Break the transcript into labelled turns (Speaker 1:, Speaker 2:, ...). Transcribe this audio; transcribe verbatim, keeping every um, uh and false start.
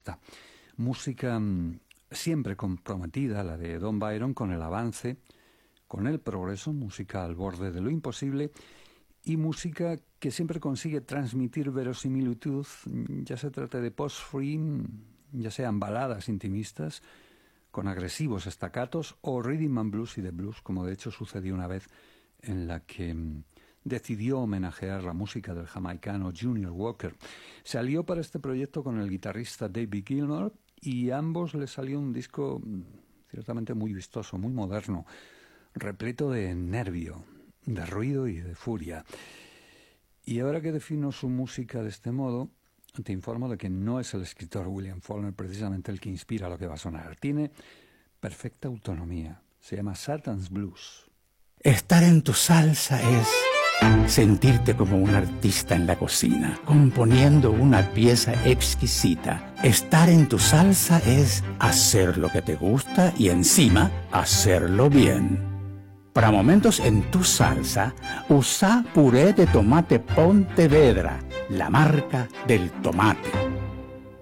Speaker 1: perfecta. Música mmm, siempre comprometida, la de Don Byron, con el avance, con el progreso, música al borde de lo imposible y música que siempre consigue transmitir verosimilitud, ya se trate de post-free, ya sean baladas intimistas, con agresivos estacatos o rhythm and blues y de blues, como de hecho sucedió una vez en la que mmm, decidió homenajear la música del jamaicano Junior Walker. Se alió para este proyecto con el guitarrista David Gilmour y a ambos les salió un disco ciertamente muy vistoso, muy moderno, repleto de nervio, de ruido y de furia. Y ahora que defino su música de este modo, te informo de que no es el escritor William Faulkner precisamente el que inspira lo que va a sonar. Tiene perfecta autonomía. Se llama Satan's Blues.
Speaker 2: Estar en tu salsa es sentirte como un artista en la cocina, componiendo una pieza exquisita. Estar en tu salsa es hacer lo que te gusta y encima hacerlo bien. Para momentos en tu salsa, usa puré de tomate Pontevedra, la marca del tomate.